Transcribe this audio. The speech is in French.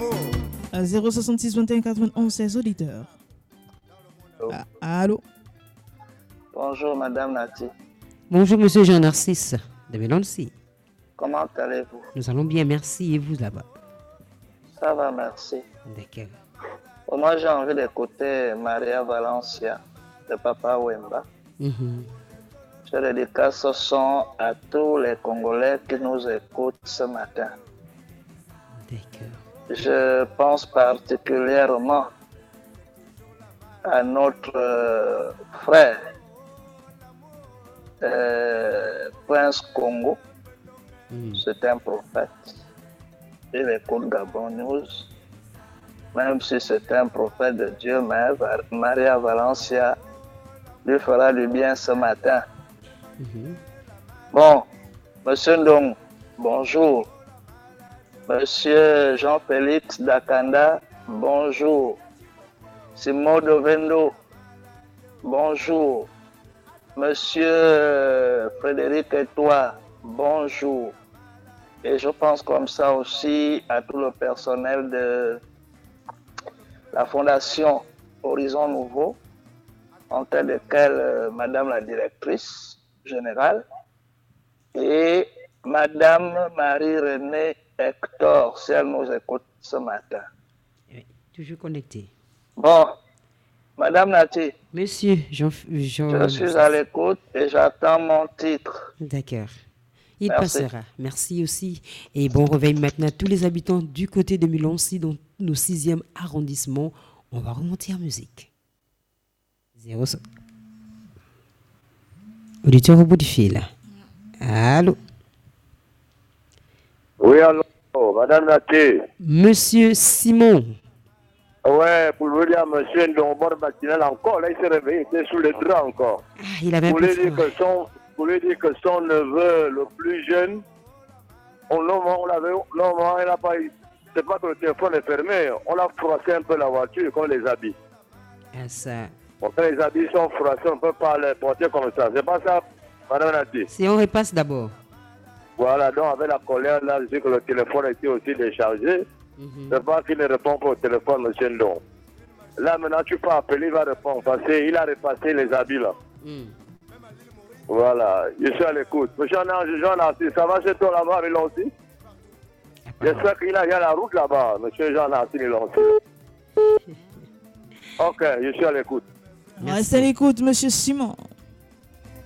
066 21 91 16 auditeurs. Allô. Bonjour Madame Nati. Bonjour Monsieur Jean-Narcisse de Mélancy. Comment allez-vous? Nous allons bien, merci. Et vous là-bas? Ça va, merci. D'accord. Moi j'ai envie d'écouter Maria Valencia de Papa Wemba. Je dédicace ce son à tous les Congolais qui nous écoutent ce matin. D'accord. Je pense particulièrement à notre frère Prince Congo. C'est un prophète. Il écoute Gabon News. Même si c'est un prophète de Dieu, mais Maria Valencia lui fera du bien ce matin. Bon, Monsieur Ndong, bonjour. Monsieur Jean-Félix Dakanda, bonjour. Simon Dovendo, bonjour. Monsieur Frédéric Etoile, bonjour. Et je pense comme ça aussi à tout le personnel de la Fondation Horizon Nouveau, en tête de quelle Madame la directrice générale et Madame Marie-Renée Hector, si elle nous écoute ce matin. Oui, toujours connecté. Bon, Madame Nati. Monsieur Je suis à l'écoute et j'attends mon titre. D'accord. Il Merci. passera. Merci aussi. Et bon réveil maintenant à tous les habitants du côté de Mélancy, dans nos 6e arrondissement. On va remonter en musique. 0. Auditeur au bout du fil. Allô? Oui, allô, Madame Nati. Monsieur Simon. Ouais, pour vous dire, monsieur Ndombor matinal encore, là, il s'est réveillé, il était sous les draps encore. Ah, il avait un peu froid. Vous voulez dire que son neveu, le plus jeune, on l'avait, non, il n'a pas, c'est pas que le téléphone est fermé, on a froissé un peu la voiture comme les habits. Ah, ça. Bon, quand les habits sont froissés, on ne peut pas les porter comme ça. C'est pas ça, Madame Nati? Si on repasse d'abord. Voilà, donc avec la colère, là, je dis que le téléphone était aussi déchargé. C'est pas qu'il ne répond pas au téléphone, monsieur Ndon. Là, maintenant, tu peux appeler, il va répondre, parce qu'il a repassé les habits, là. Voilà, je suis à l'écoute. Monsieur Jean-Narcisse, ça va chez toi là-bas, il aussi? J'espère qu'il a la route là-bas, monsieur Jean-Narcisse, il aussi. Ok, je suis à l'écoute. Restez à l'écoute, Monsieur Simon.